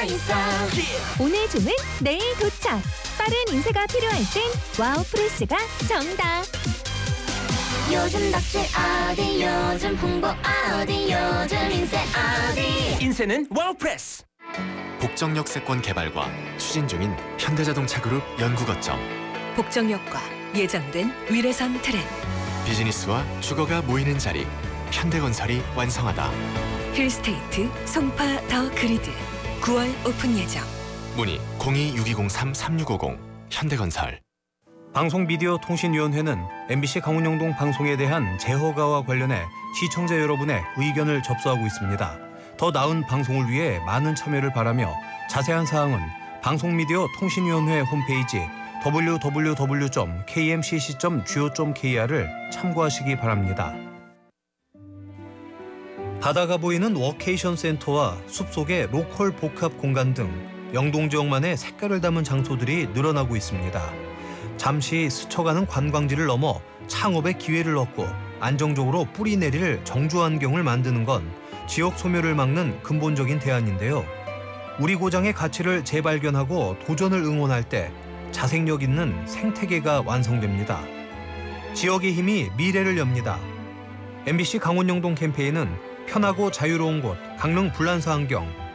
있어. 오늘 주문 내일 도착. 빠른 인쇄가 필요할 땐 와우프레스가 정답. 요즘 덕질 어디, 요즘 홍보 어디, 요즘 인쇄 어디. 인쇄는 와우프레스. 복정역 세권 개발과 추진 중인 현대자동차그룹 연구거점. 복정역과 예정된 위례선 트램. 비즈니스와 주거가 모이는 자리. 현대건설이 완성하다. 힐스테이트 송파 더 그리드 9월 오픈 예정. 문의 026203-3650 현대건설. 방송미디어통신위원회는 MBC 강원영동 방송에 대한 재허가와 관련해 시청자 여러분의 의견을 접수하고 있습니다. 더 나은 방송을 위해 많은 참여를 바라며 자세한 사항은 방송미디어통신위원회 홈페이지 www.kmcc.go.kr을 참고하시기 바랍니다. 바다가 보이는 워케이션 센터와 숲속의 로컬 복합 공간 등 영동 지역만의 색깔을 담은 장소들이 늘어나고 있습니다. 잠시 스쳐가는 관광지를 넘어 창업의 기회를 얻고 안정적으로 뿌리내릴 정주 환경을 만드는 건 지역 소멸을 막는 근본적인 대안인데요. 우리 고장의 가치를 재발견하고 도전을 응원할 때 자생력 있는 생태계가 완성됩니다. 지역의 힘이 미래를 엽니다. MBC 강원영동 캠페인은 편하고 자유로운 곳 강릉 불란서 환경